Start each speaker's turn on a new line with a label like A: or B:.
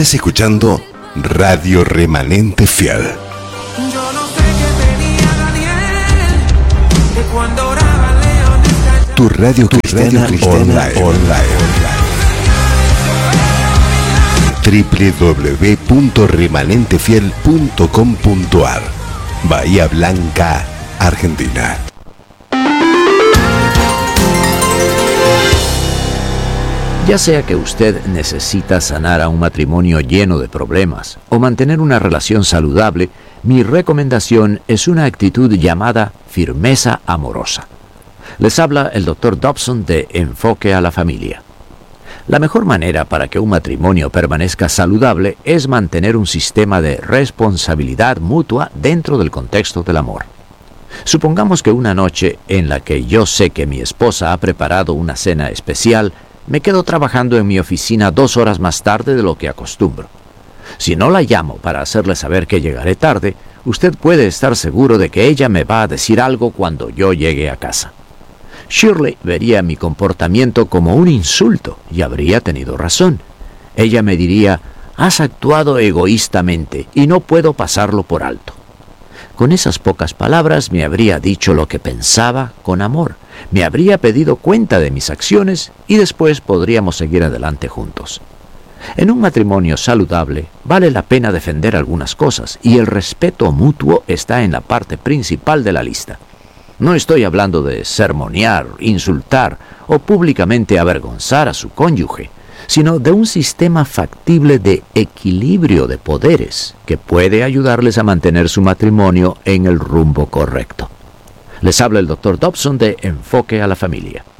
A: Estás escuchando Radio Remanente Fiel.
B: Yo no sé qué tenía Daniel, que cuando oraba León
A: Tu radio cristiana online. www.remanentefiel.com.ar Bahía Blanca, Argentina.
C: Ya sea que usted necesita sanar a un matrimonio lleno de problemas o mantener una relación saludable, mi recomendación es una actitud llamada firmeza amorosa. Les habla el Dr. Dobson de Enfoque a la Familia. La mejor manera para que un matrimonio permanezca saludable es mantener un sistema de responsabilidad mutua dentro del contexto del amor. Supongamos que una noche en la que yo sé que mi esposa ha preparado una cena especial, me quedo trabajando en mi oficina 2 horas más tarde de lo que acostumbro. Si no la llamo para hacerle saber que llegaré tarde, usted puede estar seguro de que ella me va a decir algo cuando yo llegue a casa. Shirley vería mi comportamiento como un insulto y habría tenido razón. Ella me diría: has actuado egoístamente y no puedo pasarlo por alto. Con esas pocas palabras me habría dicho lo que pensaba con amor, me habría pedido cuenta de mis acciones y después podríamos seguir adelante juntos. En un matrimonio saludable vale la pena defender algunas cosas y el respeto mutuo está en la parte principal de la lista. No estoy hablando de sermonear, insultar o públicamente avergonzar a su cónyuge, sino de un sistema factible de equilibrio de poderes que puede ayudarles a mantener su matrimonio en el rumbo correcto. Les habla el Dr. Dobson de Enfoque a la Familia.